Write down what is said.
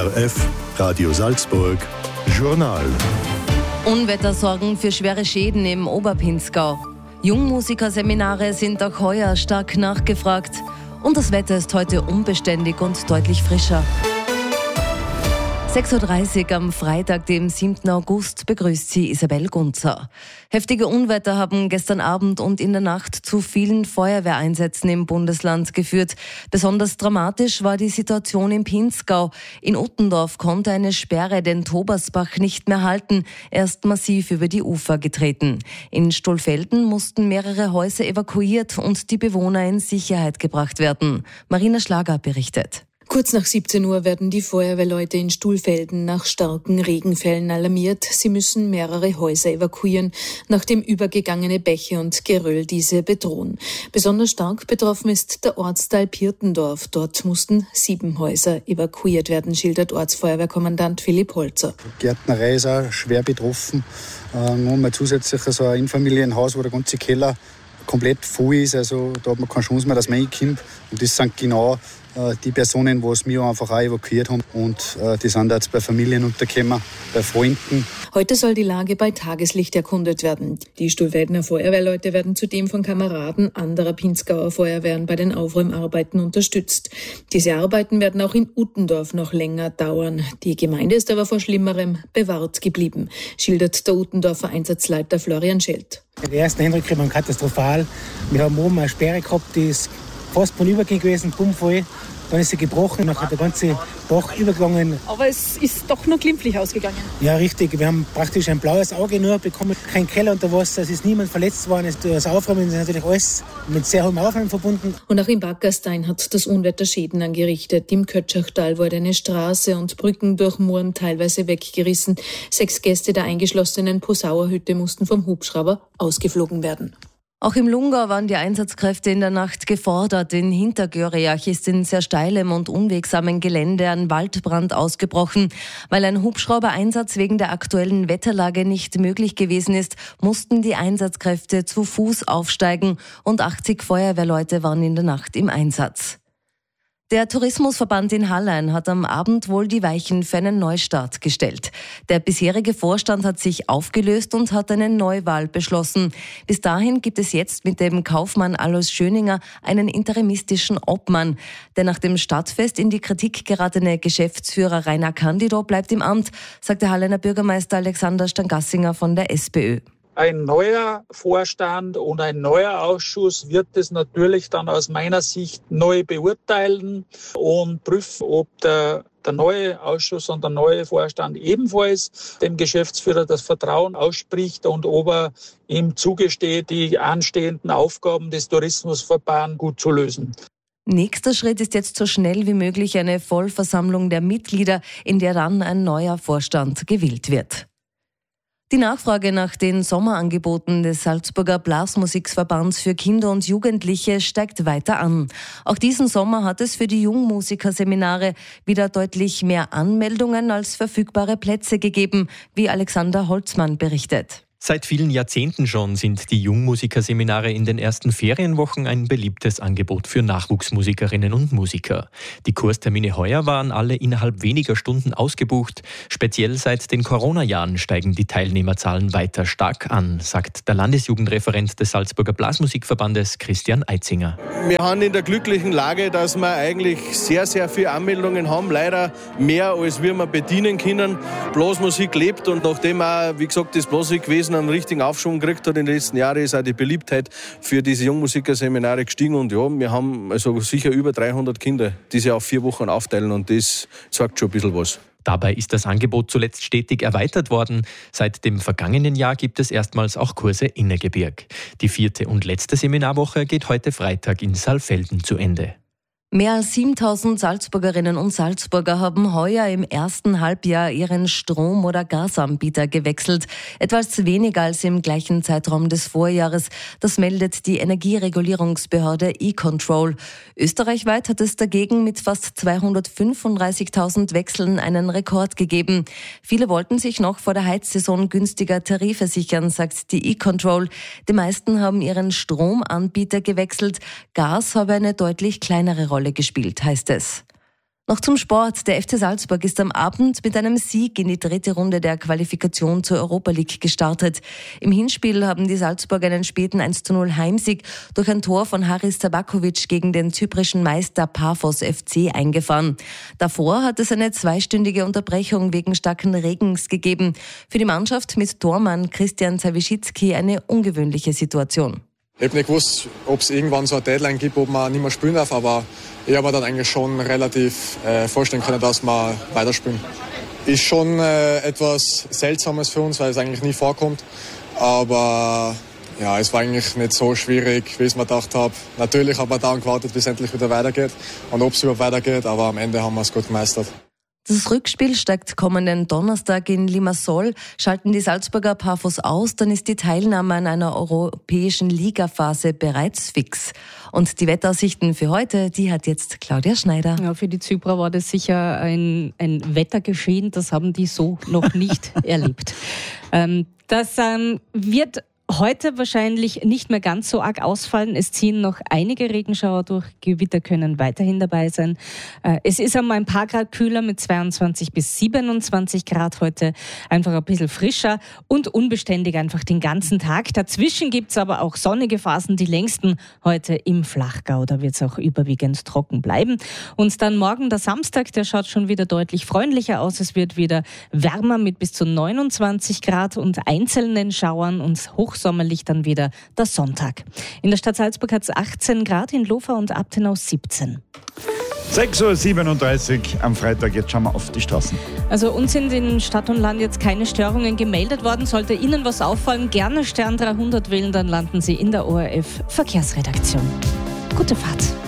ORF, Radio Salzburg, Journal. Unwetter sorgen für schwere Schäden im Oberpinzgau. Jungmusikerseminare sind auch heuer stark nachgefragt. Und das Wetter ist heute unbeständig und deutlich frischer. 6.30 Uhr am Freitag, dem 7. August, begrüßt sie Isabel Gunzer. Heftige Unwetter haben gestern Abend und in der Nacht zu vielen Feuerwehreinsätzen im Bundesland geführt. Besonders dramatisch war die Situation im Pinzgau. In Uttendorf konnte eine Sperre den Tobersbach nicht mehr halten. Er ist massiv über die Ufer getreten. In Stollfelden mussten mehrere Häuser evakuiert und die Bewohner in Sicherheit gebracht werden. Marina Schlager berichtet. Kurz nach 17 Uhr werden die Feuerwehrleute in Stollfelden nach starken Regenfällen alarmiert. Sie müssen mehrere Häuser evakuieren, nachdem übergegangene Bäche und Geröll diese bedrohen. Besonders stark betroffen ist der Ortsteil Pirtendorf. Dort mussten 7 Häuser evakuiert werden, schildert Ortsfeuerwehrkommandant Philipp Holzer. Die Gärtnerei ist auch schwer betroffen. Nur mal zusätzlich so ein Einfamilienhaus, wo der ganze Keller komplett voll ist. Also da hat man keine Chance mehr, dass man reinkommt. Und das sind genau die Personen, die es mir einfach auch evakuiert haben. Und die sind jetzt bei Familien untergekommen, bei Freunden. Heute soll die Lage bei Tageslicht erkundet werden. Die Stollfeldener Feuerwehrleute werden zudem von Kameraden anderer Pinzgauer Feuerwehren bei den Aufräumarbeiten unterstützt. Diese Arbeiten werden auch in Uttendorf noch länger dauern. Die Gemeinde ist aber vor Schlimmerem bewahrt geblieben, schildert der Uttendorfer Einsatzleiter Florian Schelt. Die ersten Eindrücke waren katastrophal. Wir haben oben eine Sperre gehabt, die ist fast vornübergehend gewesen, bummvoll. Dann ist sie gebrochen, dann hat der ganze Bach übergegangen. Aber es ist doch noch glimpflich ausgegangen. Ja, richtig. Wir haben praktisch ein blaues Auge nur bekommen, kein Keller unter Wasser, es ist niemand verletzt worden. Das Aufräumen ist natürlich alles mit sehr hohem Aufwand verbunden. Und auch im Backerstein hat das Unwetter Schäden angerichtet. Im Kötschachtal wurde eine Straße und Brücken durch Mooren teilweise weggerissen. 6 Gäste der eingeschlossenen Posauerhütte mussten vom Hubschrauber ausgeflogen werden. Auch im Lungau waren die Einsatzkräfte in der Nacht gefordert. In Hintergöriach ist in sehr steilem und unwegsamen Gelände ein Waldbrand ausgebrochen. Weil ein Hubschraubereinsatz wegen der aktuellen Wetterlage nicht möglich gewesen ist, mussten die Einsatzkräfte zu Fuß aufsteigen und 80 Feuerwehrleute waren in der Nacht im Einsatz. Der Tourismusverband in Hallein hat am Abend wohl die Weichen für einen Neustart gestellt. Der bisherige Vorstand hat sich aufgelöst und hat eine Neuwahl beschlossen. Bis dahin gibt es jetzt mit dem Kaufmann Alois Schöninger einen interimistischen Obmann. Der nach dem Stadtfest in die Kritik geratene Geschäftsführer Rainer Candido bleibt im Amt, sagt der Halleiner Bürgermeister Alexander Stangassinger von der SPÖ. Ein neuer Vorstand und ein neuer Ausschuss wird es natürlich dann aus meiner Sicht neu beurteilen und prüfen, ob der neue Ausschuss und der neue Vorstand ebenfalls dem Geschäftsführer das Vertrauen ausspricht und ob er ihm zugesteht, die anstehenden Aufgaben des Tourismusverbands gut zu lösen. Nächster Schritt ist jetzt so schnell wie möglich eine Vollversammlung der Mitglieder, in der dann ein neuer Vorstand gewählt wird. Die Nachfrage nach den Sommerangeboten des Salzburger Blasmusikverbands für Kinder und Jugendliche steigt weiter an. Auch diesen Sommer hat es für die Jungmusikerseminare wieder deutlich mehr Anmeldungen als verfügbare Plätze gegeben, wie Alexander Holzmann berichtet. Seit vielen Jahrzehnten schon sind die Jungmusikerseminare in den ersten Ferienwochen ein beliebtes Angebot für Nachwuchsmusikerinnen und Musiker. Die Kurstermine heuer waren alle innerhalb weniger Stunden ausgebucht. Speziell seit den Corona-Jahren steigen die Teilnehmerzahlen weiter stark an, sagt der Landesjugendreferent des Salzburger Blasmusikverbandes Christian Eitzinger. Wir haben in der glücklichen Lage, dass wir eigentlich sehr, sehr viele Anmeldungen haben. Leider mehr, als wir bedienen können. Blasmusik lebt und nachdem auch, wie gesagt, das Blasmusikwesen einen richtigen Aufschwung gekriegt hat in den letzten Jahren, ist auch die Beliebtheit für diese Jungmusikerseminare gestiegen. Und ja, wir haben also sicher über 300 Kinder, die sich auf 4 Wochen aufteilen und das sagt schon ein bisschen was. Dabei ist das Angebot zuletzt stetig erweitert worden. Seit dem vergangenen Jahr gibt es erstmals auch Kurse Innergebirg. Die 4. und letzte Seminarwoche geht heute Freitag in Saalfelden zu Ende. Mehr als 7.000 Salzburgerinnen und Salzburger haben heuer im ersten Halbjahr ihren Strom- oder Gasanbieter gewechselt. Etwas weniger als im gleichen Zeitraum des Vorjahres. Das meldet die Energieregulierungsbehörde E-Control. Österreichweit hat es dagegen mit fast 235.000 Wechseln einen Rekord gegeben. Viele wollten sich noch vor der Heizsaison günstiger Tarife sichern, sagt die E-Control. Die meisten haben ihren Stromanbieter gewechselt. Gas habe eine deutlich kleinere Rolle gespielt, heißt es. Noch zum Sport. Der FC Salzburg ist am Abend mit einem Sieg in die 3. Runde der Qualifikation zur Europa League gestartet. Im Hinspiel haben die Salzburger einen späten 1:0 Heimsieg durch ein Tor von Haris Tabakovic gegen den zyprischen Meister Paphos FC eingefahren. Davor hat es eine 2-stündige Unterbrechung wegen starken Regens gegeben. Für die Mannschaft mit Tormann Christian Zawischitzki eine ungewöhnliche Situation. Ich habe nicht gewusst, ob es irgendwann so eine Deadline gibt, ob man nicht mehr spielen darf, aber ich habe mir dann eigentlich schon relativ vorstellen können, dass wir weiterspielen. Ist schon etwas Seltsames für uns, weil es eigentlich nie vorkommt, aber ja, es war eigentlich nicht so schwierig, wie ich es mir gedacht habe. Natürlich haben wir dann gewartet, bis es endlich wieder weitergeht und ob es überhaupt weitergeht, aber am Ende haben wir es gut gemeistert. Das Rückspiel steigt kommenden Donnerstag in Limassol. Schalten die Salzburger Paphos aus, dann ist die Teilnahme an einer europäischen Ligaphase bereits fix. Und die Wettaussichten für heute, die hat jetzt Claudia Schneider. Ja, für die Zyprer war das sicher ein Wettergeschehen, das haben die so noch nicht erlebt. Das wird heute wahrscheinlich nicht mehr ganz so arg ausfallen. Es ziehen noch einige Regenschauer durch. Gewitter können weiterhin dabei sein. Es ist einmal ein paar Grad kühler mit 22 bis 27 Grad heute. Einfach ein bisschen frischer und unbeständig einfach den ganzen Tag. Dazwischen gibt's aber auch sonnige Phasen, die längsten heute im Flachgau. Da wird's auch überwiegend trocken bleiben. Und dann morgen der Samstag, der schaut schon wieder deutlich freundlicher aus. Es wird wieder wärmer mit bis zu 29 Grad und einzelnen Schauern und hochsommerlich dann wieder der Sonntag. In der Stadt Salzburg hat es 18 Grad, in Lofa und Abtenau 17. 6:37 Uhr am Freitag, jetzt schauen wir auf die Straßen. Also uns sind in Stadt und Land jetzt keine Störungen gemeldet worden. Sollte Ihnen was auffallen, gerne Stern 300 wählen, dann landen Sie in der ORF Verkehrsredaktion. Gute Fahrt.